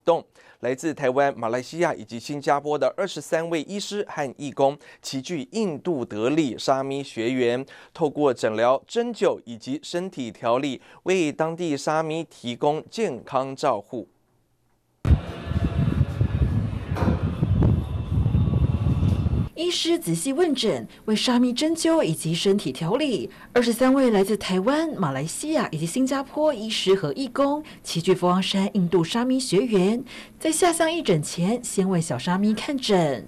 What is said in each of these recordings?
来自台湾、马来西亚以及新加坡的23位医师和义工，齐聚印度德里沙弥学园，透过诊疗、针灸以及身体调理，为当地沙弥提供健康照护。 医师仔细问诊，为沙弥针灸以及身体调理。23位来自台湾、马来西亚以及新加坡医师和义工，齐聚佛光山印度沙弥学园，在下乡义诊前，先为小沙弥看诊。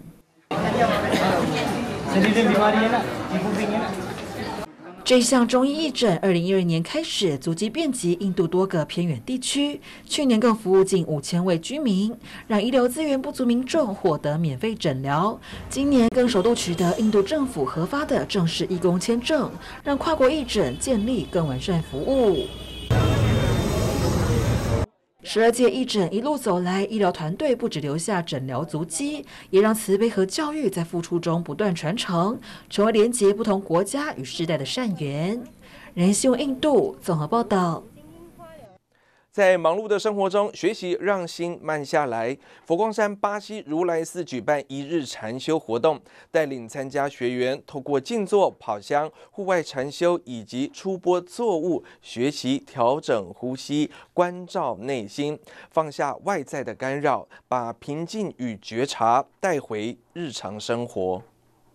这项中医义诊2012年开始足迹遍及印度多个偏远地区，去年更服务近5000位居民，让医疗资源不足民众获得免费诊疗。今年更首度取得印度政府核发的正式义工签证，让跨国义诊建立更完善服务。12届义诊一路走来，医疗团队不只留下诊疗足迹，也让慈悲和教育在付出中不断传承，成为连结不同国家与世代的善缘。人新闻印度综合报道。 在忙碌的生活中，学习让心慢下来。佛光山巴西如来寺举办1日禅修活动，带领参加学员透过静坐、跑香、户外禅修以及出播作物，学习调整呼吸，关照内心，放下外在的干扰，把平静与觉察带回日常生活。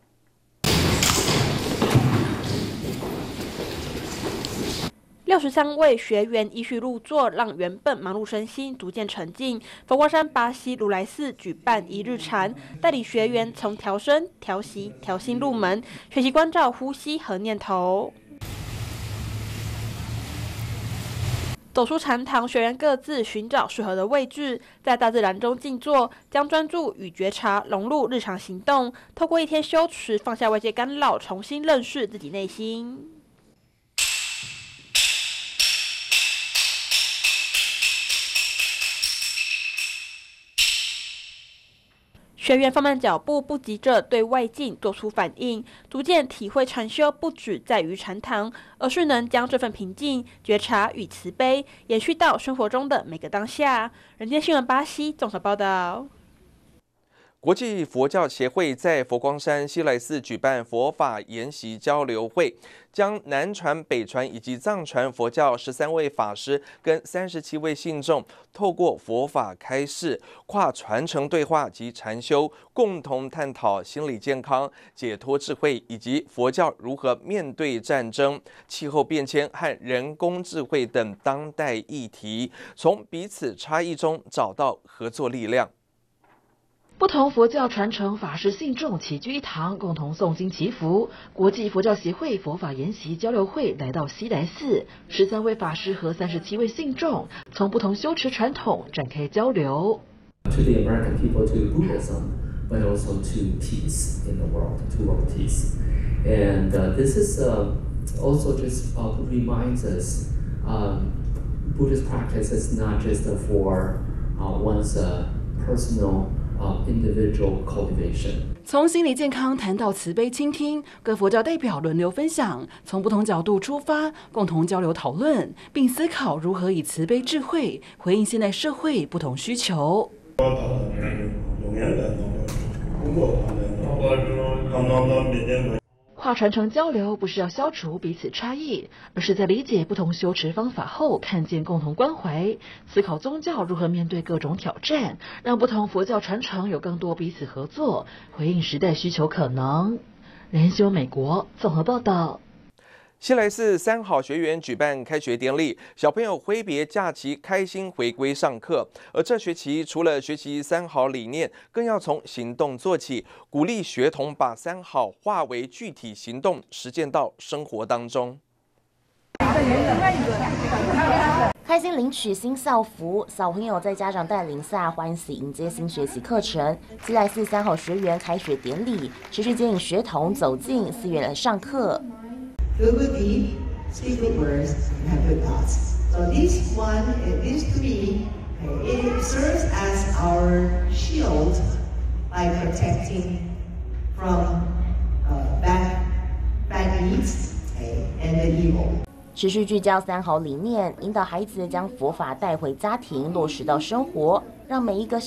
63位学员依序入座，让原本忙碌身心逐渐沉静。佛光山巴西如来寺举办1日禅，带领学员从调身、调息、调心入门，学习关照呼吸和念头。走出禅堂，学员各自寻找适合的位置，在大自然中静坐，将专注与觉察融入日常行动，透过一天修持，放下外界干扰，重新认识自己内心。学员放慢脚步，不急着对外境做出反应，逐渐体会禅修不只在于禅堂，而是能将这份平静、觉察与慈悲延续到生活中的每个当下。人间新闻巴西综合报道。 国际佛教协会在佛光山西来寺举办佛法研习交流会，将南传、北传以及藏传佛教13位法师跟37位信众，透过佛法开示、跨传承对话及禅修，共同探讨心理健康、解脱智慧以及佛教如何面对战争、气候变迁和人工智慧等当代议题，从彼此差异中找到合作力量。 不同佛教传承法师信众齐聚一堂，共同诵经祈福。国际佛教协会佛法研习交流会来到西来寺，13位法师和37位信众从不同修持传统展开交流。 To the American people, to Buddhism, but also to peace in the world, to world peace, and this is also just reminds us Buddhist practice is not just for one's personal.individual cultivation. 从心理健康谈到慈悲倾听，各佛教代表轮流分享，从不同角度出发，共同交流讨论，并思考如何以慈悲智慧回应现代社会不同需求。跨传承交流不是要消除彼此差异，而是在理解不同修持方法后，看见共同关怀，思考宗教如何面对各种挑战，让不同佛教传承有更多彼此合作，回应时代需求可能。人修美国综合报道。 西来寺3好学园举办开学典礼，小朋友挥别假期，开心回归上课。而这学期除了学习3好理念，更要从行动做起，鼓励学童把3好化为具体行动，实践到生活当中。 开心领取新校服，小朋友在家长带领下欢喜迎接新学习课程。西来寺3好学园开学典礼持续接引学童走进寺院来上课。 Feel good deed, speak good words, and have good thoughts. So this one, these three, it serves as our shield by protecting from bad deeds and the evil. 持续聚焦三好理念，引导孩子将佛法带回家庭，落实到生活，让每一个